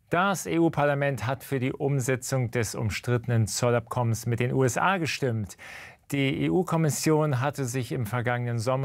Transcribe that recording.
Das EU-Parlament hat für die Umsetzung des umstrittenen Zollabkommens mit den USA gestimmt. Die EU-Kommission hatte sich im vergangenen Sommer